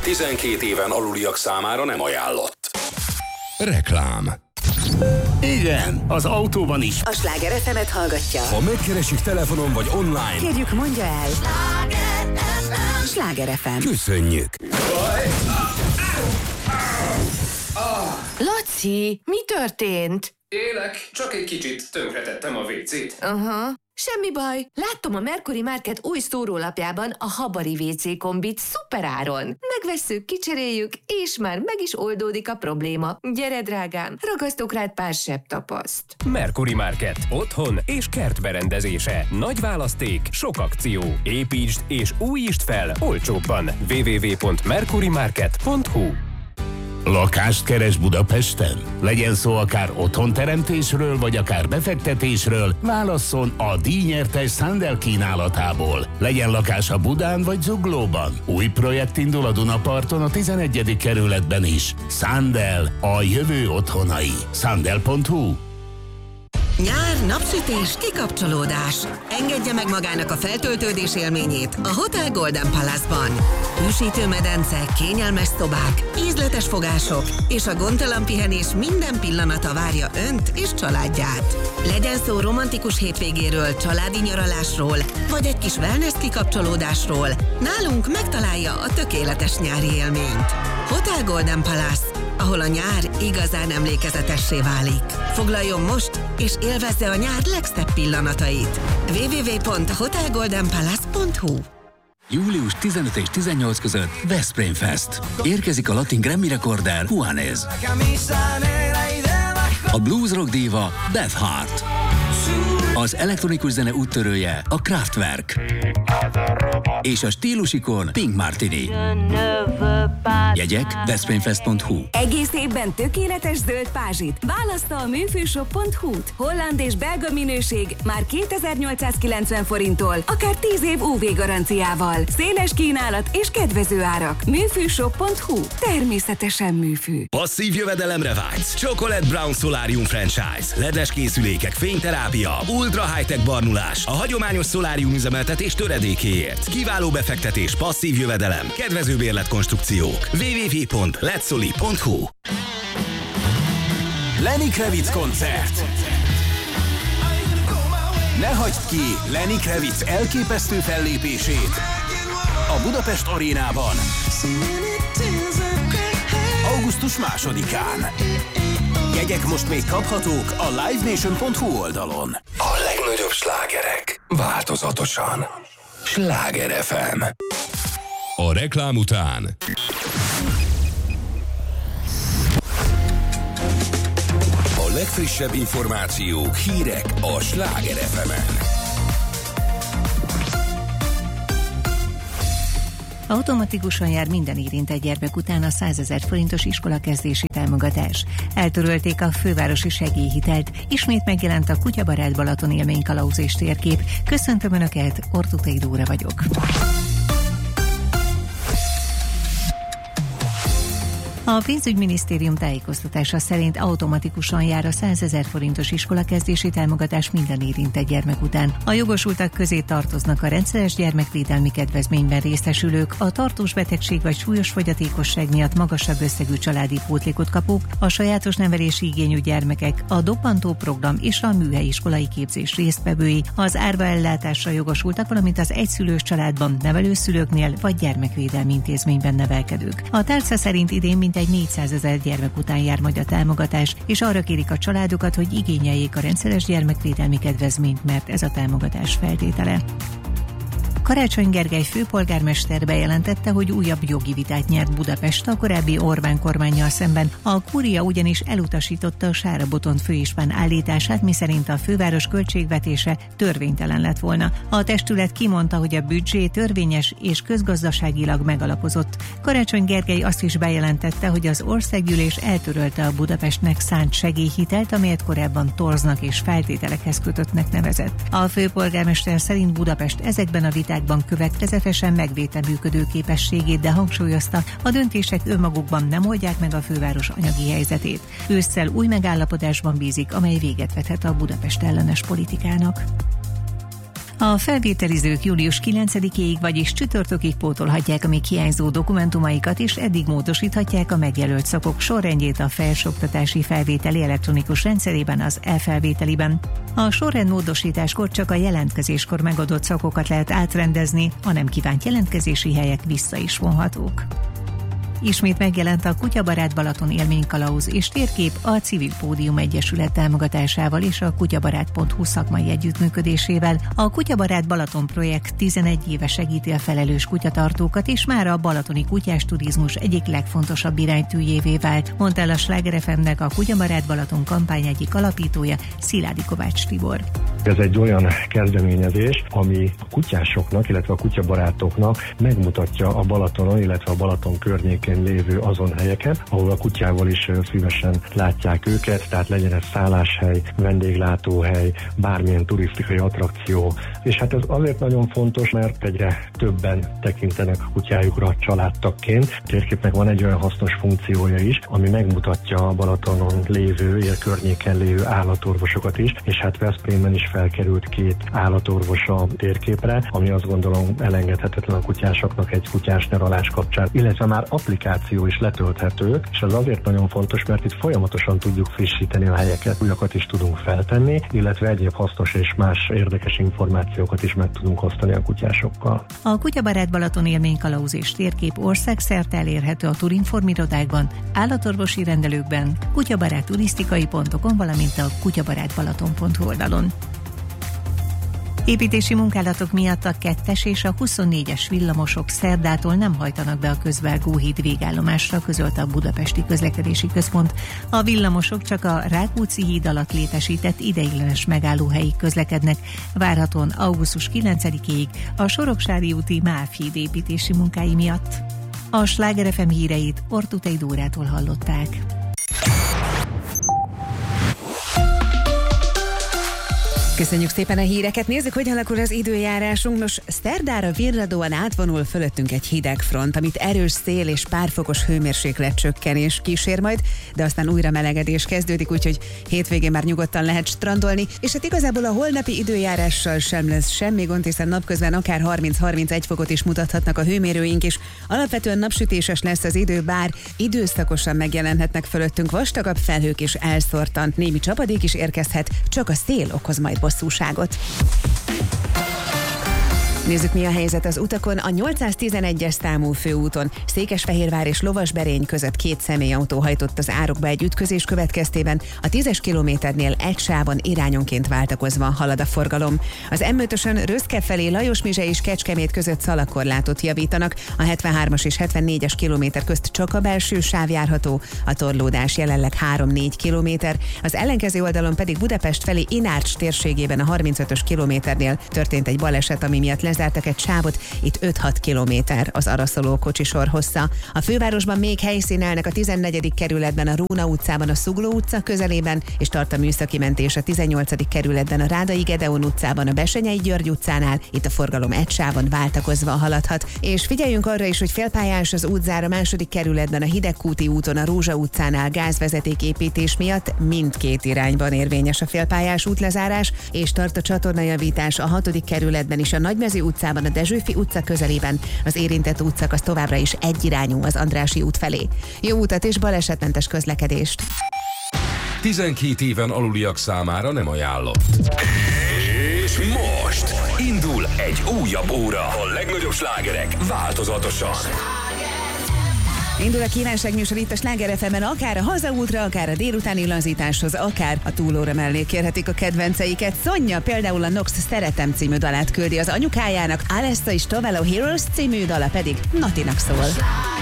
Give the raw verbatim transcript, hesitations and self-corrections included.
tizenkét éven aluliak számára nem ajánlott. Reklám. Igen, az autóban is. A Sláger ef emet hallgatja. Ha megkeresik telefonon vagy online, kérjük, mondja el. Sláger ef em. Köszönjük. Laci, mi történt? Élek, csak egy kicsit tönkretettem a vécét. Aha. Semmi baj. Láttam a Mercury Market új szórólapjában a Habari vé cé kombit szuperáron. Megvesszük, kicseréljük, és már meg is oldódik a probléma. Gyere, drágám, ragasztok rád pár sebb tapaszt. Mercury Market. Otthon és kertberendezése. Nagy választék, sok akció. Építsd és újítsd fel olcsóbban. double-u double-u double-u pont mercury market pont hu. Lakást keres Budapesten? Legyen szó akár otthonteremtésről, vagy akár befektetésről, válasszon a díjnyertes Sandel kínálatából. Legyen lakása Budán vagy Zuglóban. Új projekt indul a Dunaparton a tizenegyedik kerületben is. Sandel, a jövő otthonai. Sandel pont hu. Nyár, napsütés, kikapcsolódás. Engedje meg magának a feltöltődés élményét a Hotel Golden Palace-ban. Hűsítőmedence, kényelmes szobák, ízletes fogások és a gondtalan pihenés minden pillanata várja önt és családját. Legyen szó romantikus hétvégéről, családi nyaralásról, vagy egy kis wellness kikapcsolódásról, nálunk megtalálja a tökéletes nyári élményt. Hotel Golden Palace, ahol a nyár igazán emlékezetessé válik. Foglaljon most, és élvezze a nyár legszebb pillanatait. double-u double-u double-u pont hotel golden palace pont hu. július tizenöt és tizennyolc között Veszprém Fest. Érkezik a latin Grammy rekorder Juanes. A blues rock díva Beth Hart. Az elektronikus zene úttörője a Kraftwerk. És a stílusikon Pink Martini. Jegyek veszprémfest pont hu. Egész évben tökéletes zöld pázsit. Választa a műfűshop pont hu-t. Holland és belga minőség már kétezer-nyolcszázkilencven forinttól, akár tíz év ú vé garanciával. Széles kínálat és kedvező árak. műfűshop pont hu. Természetesen műfű. Passzív jövedelemre vágysz? Chocolate Brown Solarium Franchise. Ledes készülékek, fényterápia, ultra high-tech barnulás. A hagyományos szolárium üzemeltetés töredékéért. Kiváló befektetés, passzív jövedelem, kedvező bérletkonstrukciók. double-u double-u double-u pont letsoli pont hu. Lenny Kravitz koncert. Ne hagyd ki Lenny Kravitz elképesztő fellépését a Budapest Arénában augusztus másodikán. Jegyek most még kaphatók a live nation pont hu oldalon. A legnagyobb slágerek változatosan. Sláger ef em. A reklám után a legfrissebb információk, hírek a Sláger ef emen. Automatikusan jár minden érintett gyermek után a százezer forintos iskolakezdési támogatás. Eltörölték a fővárosi segélyhitelt, ismét megjelent a kutyabarát Balaton élménykalauz és térkép. Köszöntöm Önöket, Ortutai Dóra vagyok. A pénzügyminisztérium tájékoztatása szerint automatikusan jár a százezer forintos iskolakezdési támogatás minden érintett gyermek után. A jogosultak közé tartoznak a rendszeres gyermekvédelmi kedvezményben részesülők, a tartós betegség vagy súlyos fogyatékosság miatt magasabb összegű családi pótlékot kapók, a sajátos nevelési igényű gyermekek, a doppantó program és a műhelyiskolai képzés résztvevői, az árva ellátásra jogosultak, valamint az egyszülős családban nevelőszülőknél vagy gyermekvédelmi intézményben nevelkedők. A tárca szerint idén mintegy négyszázezer gyermek után jár majd a támogatás, és arra kérik a családokat, hogy igényeljék a rendszeres gyermekvédelmi kedvezményt, mert ez a támogatás feltétele. Karácsony Gergely főpolgármester bejelentette, hogy újabb jogi vitát nyert Budapest a korábbi Orbán kormánnyal szemben. A kúria ugyanis elutasította a Sára Botont főispán állítását, miszerint a főváros költségvetése törvénytelen lett volna. A testület kimondta, hogy a büdzsé törvényes és közgazdaságilag megalapozott. Karácsony Gergely azt is bejelentette, hogy az országgyűlés eltörölte a Budapestnek szánt segélyhitelt, amelyet korábban torznak és feltételekhez kötöttnek nevezett. A főpolgármester szerint Budapest ezekben a vitákban következetesen megvédte működő képességét, de hangsúlyozta, a döntések önmagukban nem oldják meg a főváros anyagi helyzetét. Ősszel új megállapodásban bízik, amely véget vethet a Budapest ellenes politikának. A felvételizők július kilencedikéig, vagyis csütörtökig pótolhatják a még hiányzó dokumentumaikat, és eddig módosíthatják a megjelölt szakok sorrendjét a felsőoktatási felvételi elektronikus rendszerében, az e-felvételiben. A sorrend módosításkor csak a jelentkezéskor megadott szakokat lehet átrendezni, a nem kívánt jelentkezési helyek vissza is vonhatók. Ismét megjelent a Kutyabarát Balaton élménykalauz és térkép a Civil Pódium Egyesület támogatásával és a kutyabarát pont hu szakmai együttműködésével. A Kutyabarát Balaton projekt tizenegy éve segíti a felelős kutyatartókat, és már a balatoni kutyás turizmus egyik legfontosabb iránytűjévé vált, mondta el a Sláger ef em-nek a Kutyabarát Balaton kampány egyik alapítója, Sziládi Kovács Tibor. Ez egy olyan kezdeményezés, ami a kutyásoknak, illetve a kutyabarátoknak megmutatja a Balatonon, illetve a Balaton környékén lévő azon helyeket, ahol a kutyával is szívesen látják őket, tehát legyen ez szálláshely, vendéglátóhely, bármilyen turisztikai attrakció. És hát ez azért nagyon fontos, mert egyre többen tekintenek a kutyájukra családtagként. A térképnek van egy olyan hasznos funkciója is, ami megmutatja a Balatonon lévő, él környéken lévő állatorvosokat is, és hát Veszprémben is felkerült két állatorvos a térképre, ami azt gondolom elengedhetetlen a kutyásoknak egy kutyás nyaralás kapcsán, illetve már applikáció is letölthető, és ez azért nagyon fontos, mert itt folyamatosan tudjuk frissíteni a helyeket, újakat is tudunk feltenni, illetve egyéb hasznos és más érdekes információkat is meg tudunk osztani a kutyásokkal. A Kutyabarát Balaton élménykalauz és térkép országszerte elérhető a Turinform irodákban, állatorvosi rendelőkben, kutyabarát turisztikai pontokon, valamint a kutyabarátbalaton pont hu oldalon. Építési munkálatok miatt a kettes és a huszonnégyes villamosok szerdától nem hajtanak be a Közvágó híd végállomásra, közölte a Budapesti Közlekedési Központ. A villamosok csak a Rákóczi híd alatt létesített ideiglenes megállóhelyig közlekednek, várhatóan augusztus kilencedikéig a Soroksári úti MÁV híd építési munkái miatt. A Sláger ef em híreit Ortutei Dórától hallották. Köszönjük szépen a híreket, nézzük, hogy alakul az időjárásunk. Nos, szerdára virradóan átvonul fölöttünk egy hideg front, amit erős szél és párfokos hőmérséklet csökkenés kísér majd, de aztán újra melegedés kezdődik, úgyhogy hétvégén már nyugodtan lehet strandolni, és hát igazából a holnapi időjárással sem lesz semmi gond, hiszen napközben akár harminc-harmincegy fokot is mutathatnak a hőmérőink, és alapvetően napsütéses lesz az idő, bár időszakosan megjelenhetnek fölöttünk vastagabb felhők, és elszórtan némi csapadék is érkezhet, csak a szél okoz majd bosszúságot. Nézzük, mi a helyzet az utakon. A nyolcszáztizenegyes számú főúton Székesfehérvár és Lovasberény között két személyautó hajtott az árokba egy ütközés következtében. A tízes kilométernél egy sávon irányonként váltakozva halad a forgalom. Az em ötösön Röszke felé Lajosmizse és Kecskemét között szalagkorlátot javítanak. A hetvenhármas és hetvennégyes kilométer közt csak a belső sáv járható. A torlódás jelenleg három-négy kilométer. Az ellenkező oldalon pedig Budapest felé Inárcs térségében a harmincötös kilométernél történt egy baleset, ami miatt lesz zártak egy sávot, itt öt-hat kilométer az araszoló kocsisor hossza. A fővárosban még helyszínelnek a tizennegyedik kerületben a Róna utcában a Szugló utca közelében, és tart a műszaki mentés a tizennyolcadik kerületben a Rádai Gedeon utcában a Bessenyei György utcánál, itt a forgalom egy sávon váltakozva haladhat. És figyeljünk arra is, hogy félpályás az útzár a második kerületben a Hidegkúti úton a Rózsa utcánál gázvezetéképítés miatt, mindkét irányban érvényes a félpályás útlezárás, és tart a csatornajavítás a hatodik kerületben is a Nagymezi utcában a Dezsőfi utca közelében, az érintett útszakasz továbbra is egyirányú az Andrássy út felé. Jó utat és balesetmentes közlekedést! tizenkét éven aluliak számára nem ajánlott. És most indul egy újabb óra. A legnagyobb slágerek változatosan. Indul a kívánságműsor itt a Sláger ef em-en, akár a hazaútra, akár a délutáni lazításhoz, akár a túlóra mellé kérhetik a kedvenceiket. Szonya például a Nox Szeretem című dalát küldi az anyukájának, Alessa és Tovello Heroes című dala pedig Natinak szól.